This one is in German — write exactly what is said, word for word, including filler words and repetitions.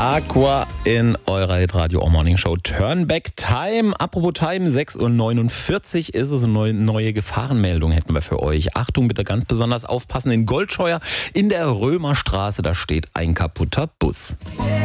Aqua in eurer Hitradio Morning Show Turnback Time. Apropos Time, sechs Uhr neunundvierzig ist es. Eine neue, neue Gefahrenmeldung hätten wir für euch. Achtung, bitte ganz besonders aufpassen. In Goldscheuer in der Römerstraße, da steht ein kaputter Bus.